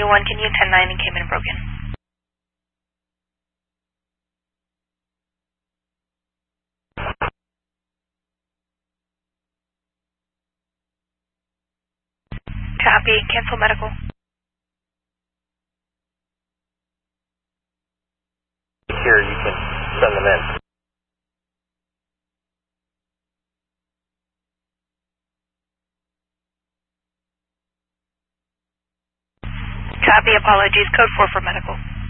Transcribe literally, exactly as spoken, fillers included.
one, can you ten nine and came in broken? Copy, cancel medical. Here, you can send them in. Copy, apologies, code four for medical.